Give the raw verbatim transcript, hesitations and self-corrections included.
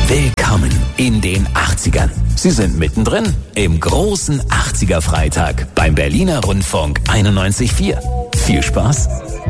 Willkommen in den achtzigern. Sie sind mittendrin im großen achtziger Freitag beim Berliner Rundfunk einundneunzig Komma vier. Viel Spaß!